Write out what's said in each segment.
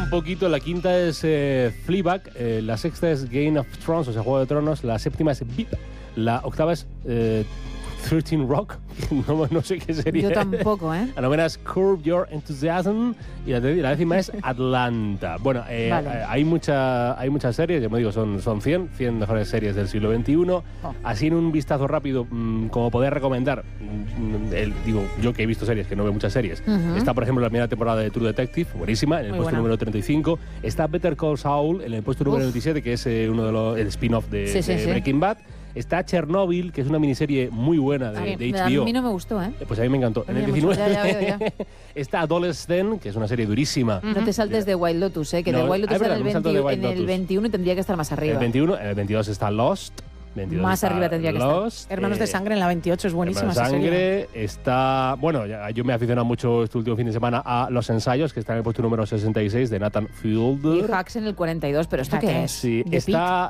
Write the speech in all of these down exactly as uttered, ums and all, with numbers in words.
un poquito. La quinta es eh, Fleabag, eh, la sexta es Game of Thrones, o sea, Juego de Tronos. La séptima es V I P. La octava es eh, trece Rock. No, no sé qué sería. Yo tampoco, ¿eh? La novena es Curb Your Enthusiasm. Y la, la décima es Atlanta. Bueno, eh, Vale. eh, hay, mucha, hay muchas series, como digo, son, son cien, cien mejores series del siglo veintiuno. Oh. Así en un vistazo rápido, mmm, como poder recomendar, mmm, el, digo, yo que he visto series, que no veo muchas series, Uh-huh. está, por ejemplo, la primera temporada de True Detective, buenísima, en el Muy puesto buena. número treinta y cinco. Está Better Call Saul, en el puesto número Uf. veintisiete, que es eh, uno de los el spin-off de, Sí, sí, de sí. Breaking Bad. Está Chernobyl, que es una miniserie muy buena de, A mí- de a H B O. mí no me gustó, ¿eh? Eh, Pues a mí me encantó. A En mí el mucho. diecinueve Ya, ya veo, ya. está Adolescent, que es una serie durísima. No te saltes de White Lotus, ¿eh? Que No, de White ah, Lotus es verdad, está en me el, salto de veinti- White en el Lotus. veintiuno y tendría que estar más En arriba. el veintiuno, en el veintidós está Lost. veintidós Más está arriba tendría que estar. Lost, Hermanos eh, de Sangre en la veintiocho es buenísima Hermanos de esa serie. Sangre está... Bueno, ya- yo me he aficionado mucho este último fin de semana a Los Ensayos, que está en el puesto número sesenta y seis, de Nathan Y Fielder. Hacks en el cuarenta y dos, pero ¿esto Fíjate. qué es? Sí, ¿De está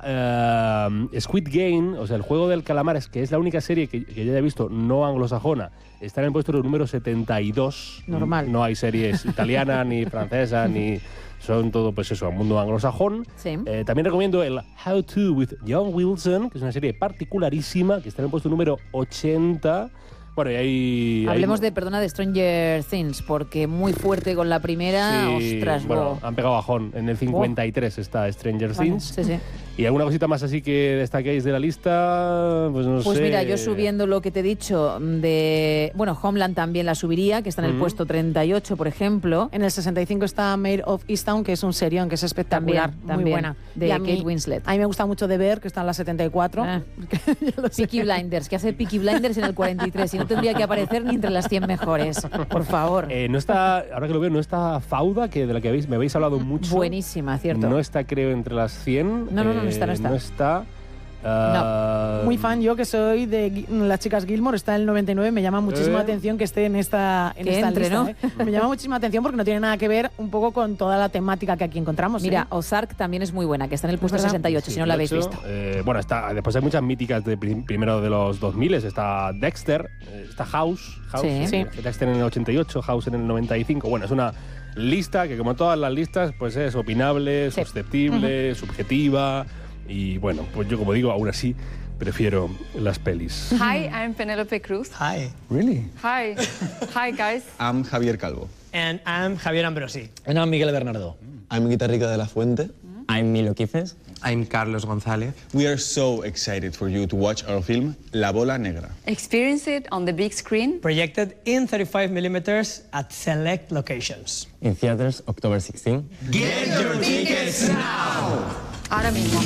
eh, Squid Game, o sea, el juego del calamar, es que es la única serie que, que yo haya visto no anglosajona. Está en el puesto número setenta y dos. Normal. No hay series italiana, ni francesa, ni... Son todo, pues eso, mundo anglosajón. Sí. Eh, también recomiendo el How To with John Wilson, que es una serie particularísima, que está en el puesto número ochenta. Bueno, y ahí... Hablemos ahí- de, perdona, de Stranger Things, porque muy fuerte con la primera, Sí, ostras, bueno, wow. han pegado bajón. En el cincuenta y tres está Stranger Vale, Things. sí, sí. ¿Y alguna cosita más así que destaquéis de la lista? Pues no Pues sé. mira, yo subiendo lo que te he dicho de... Bueno, Homeland también la subiría, que está en el Ujú. puesto treinta y ocho, por ejemplo. En el sesenta y cinco está Mayor of Easttown, que es un serión, que es espectacular, También, muy también, buena. de Y a mí- Kate Winslet. A mí me gusta mucho de ver, que está en la setenta y cuatro. Ah. Ya lo sé. Peaky Blinders, que hace Peaky Blinders en el cuarenta y tres y no tendría que aparecer ni entre las cien mejores. Por favor. Eh, no está, ahora que lo veo, no está Fauda, que de la que habéis, me habéis hablado mucho. Buenísima, cierto. No está, creo, entre las cien. No, no, no, no está, no Eh, está. No está. Ah, Muy fan yo, que soy de Gui- Las Chicas Gilmore, está en el noventa y nueve, me llama muchísimo Eh. la atención que esté en esta, en Que esta entre, lista. ¿no? ¿eh? Me llama muchísima atención porque no tiene nada que ver un poco con toda la temática que aquí encontramos. Mira, ¿eh? Ozark también es muy buena, que está en el puesto ¿Verdad? sesenta y ocho, si no la habéis dieciocho. visto. Eh, bueno, está, después hay muchas míticas de prim- primero de los dos mil. Está Dexter, eh, está House. House Sí. eh, Sí. Dexter en el ochenta y ocho, House en el noventa y cinco. Bueno, es una lista que, como todas las listas, pues es opinable, Sí. susceptible, subjetiva. Y bueno, pues yo, como digo, aún así prefiero las pelis. Hi, I'm Penelope Cruz. Hi, Really? Hi. Hi, guys. I'm Javier Calvo. and I'm Javier Ambrosi. And I'm Miguel Bernardo. I'm Guitarrica de la Fuente. I'm Milo Quifes. I'm Carlos González. We are so excited for you to watch our film La Bola Negra. Experience it on the big screen. Projected in thirty-five millimeters at select locations. In theaters, October sixteenth. Ahora mismo.